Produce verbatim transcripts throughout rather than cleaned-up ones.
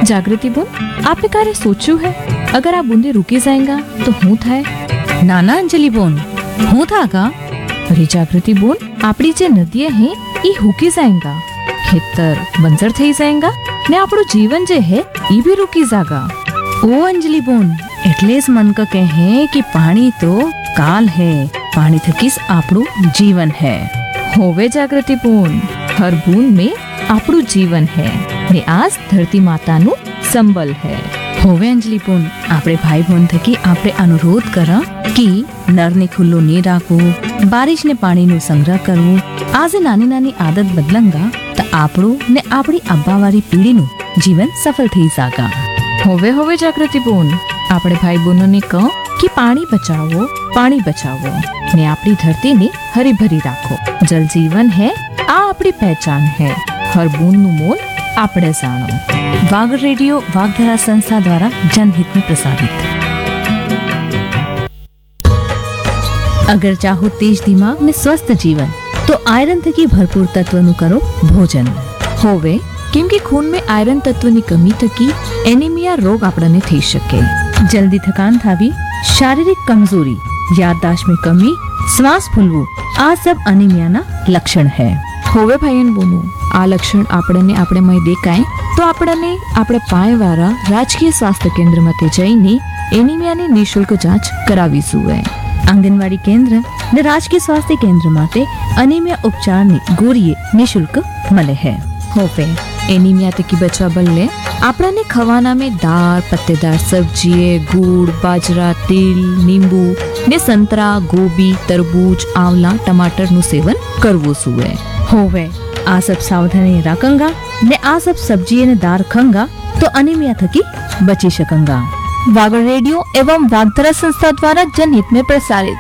जागृति बोन, आपने कार्य सोचू है? अगर आप बूंदे रुकी जाएगा तो हूँ थाय? નાના અંજલિ બોન, હું થા કા? अरे जागृति बोन, આપણી જે નદીએ હે ઈ હુકી जाएगा, ખેતર બંજર થઈ जाएगा ને આપણું જીવન જે હે ઈ भी रुकी जागा। ओ अंजलि बोन, એટલે જ મન ક કહે કે પાણી તો કાલ है, પાણી થકી આપણું જીવન है। होवे जागृति बोन, हर बूंद में આપણું जीवन है ने आज धरती माताનું संबल है। હોવે અંજલિ બોન, આપણે ભાઈ બોન થકી આપણે અનુરોધ કર કે નરને ખુલ્લો નહીં રાખવું, બારિશને પાણીનો સંગ્રહ કરવું। આજે નાની નાની આદત બદલંગા તો આપણું ને આપણી આબાવાળી પેઢીનું જીવન સફળ થઈ જાગા। होवे होवे जागृति बोन, આપણે ભાઈ બહેનોને કહો કે પાણી બચાવો, પાણી બચાવો ને આપણી ધરતીને હરીભરી રાખો। જલ જીવન है, આ આપણી પહેચાન है। हर बूंदનું મોલ આપણે જાણો। वाग रेडियो वागधरा संस्था द्वारा जनहित में प्रसारित। अगर चाहो तेज दिमाग में स्वस्थ जीवन तो आयरन थकी भरपूर तत्वनु करो भोजन। होवे केम के खून में आयरन तत्वની કમી થકી એનિમિયા રોગ આપણને થઈ શકે। जल्दी थकान थावी, शारीरिक कमजोरी, याददाश्त में कमी, श्वास फूलવું આ सब અનિમિયાના લક્ષણ है। હોવે ભાઈન બોનું, આ લક્ષણ આપણને આપણે મય દેખાય તો આપણને આપણે પાયવાળા રાજકીય સ્વાસ્થ્ય કેન્દ્રમાં જઈને એનિમિયાની નિઃશુલ્ક જાંચ કરાવી જોઈએ। आंगनवाड़ी केंद्र ने राजकीय स्वास्थ्य केंद्र माटे अनीमिया उपचार ની ગોળીએ નિઃશુલ્ક મળે है। હોવે એનિમિયા થકી બચવા બદલે આપણને ખવાના में દાળ, પત્तेदार सब्जी, गुड़, बाजरा, तिल, नींबू ने संतरा, गोभी, तरबूज, आंवला, टमाटर નું સેવન કરવું જોઈએ। होवे आ सब सावधानी रखंगा ने आ सब सब्जी ने दार खंगा तो अनीमिया थकी बची सकंगा। वागड़ रेडियो एवं वागधरा संस्था द्वारा जनहित में प्रसारित।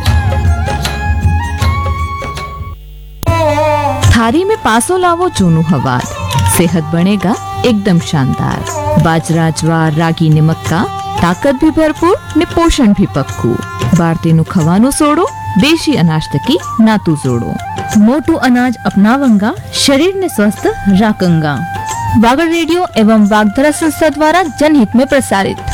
थारी में पासो लावो जूनू हवार, सेहत बनेगा एकदम शानदार। बाजरा, ज्वार, रागी ने मक्का, ताकत भी भरपूर ने पोषण भी पक्कू। भारतीय खवानु सोड़ो, देशी अनाज तकी नातू जोड़ो। मोटू अनाज अपनावंगा, शरीर ने स्वस्थ राखंगा। वागड़ रेडियो एवं वागधरा संस्था द्वारा जनहित में प्रसारित।